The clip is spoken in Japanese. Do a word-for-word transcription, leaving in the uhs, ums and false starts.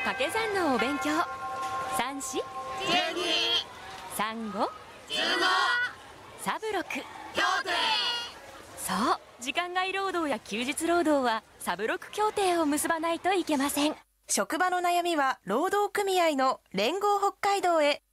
掛け算のお勉強。三四じゅうに、 三五じゅうご、 サブロク。 協定。 そう、時間外労働や休日労働はサブロク協定を結ばないといけません。 職場の悩みは労働組合の連合北海道へ。